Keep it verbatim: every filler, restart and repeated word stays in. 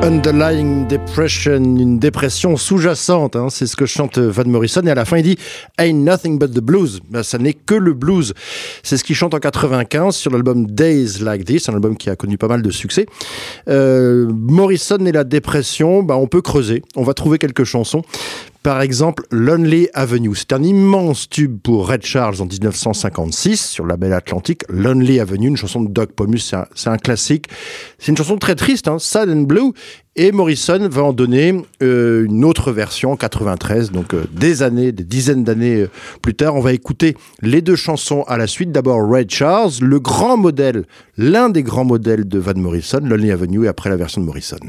Underlying Depression, une dépression sous-jacente, hein, c'est ce que chante Van Morrison, et à la fin il dit « Ain't nothing but the blues », ben, ça n'est que le blues. C'est ce qu'il chante en quatre-vingt-quinze sur l'album Days Like This, un album qui a connu pas mal de succès. Euh, Morrison et la dépression, ben, on peut creuser, on va trouver quelques chansons. Par exemple, Lonely Avenue. C'est un immense tube pour Ray Charles en dix-neuf cent cinquante-six sur le label Atlantic. Lonely Avenue, une chanson de Doug Pomus, c'est un, c'est un classique. C'est une chanson très triste, hein, sad and blue. Et Morrison va en donner euh, une autre version en quatre-vingt-treize, donc euh, des années, des dizaines d'années euh, plus tard. On va écouter les deux chansons à la suite. D'abord Ray Charles, le grand modèle, l'un des grands modèles de Van Morrison, Lonely Avenue, et après la version de Morrison.